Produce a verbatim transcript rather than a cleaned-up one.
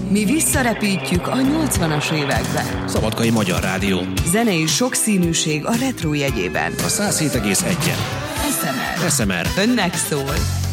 Mi visszarepítjük a nyolcvanas évekbe. Szabadkai Magyar Rádió. Zenei sokszínűség a retro jegyében. A száz hét egész egyen. es em er. es em er. Önnek szól.